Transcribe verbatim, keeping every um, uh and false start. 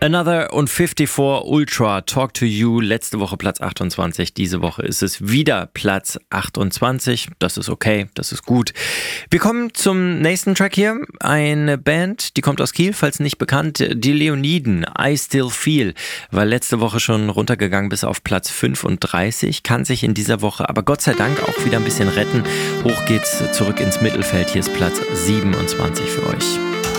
Another und fifty-four Ultra, Talk to You, letzte Woche Platz achtundzwanzig, diese Woche ist es wieder Platz achtundzwanzig, das ist okay, das ist gut. Wir kommen zum nächsten Track hier, eine Band, die kommt aus Kiel, falls nicht bekannt, die Leoniden, I Still Feel, war letzte Woche schon runtergegangen bis auf Platz fünfunddreißig, kann sich in dieser Woche aber Gott sei Dank auch wieder ein bisschen retten, hoch geht's zurück ins Mittelfeld, hier ist Platz siebenundzwanzig für euch.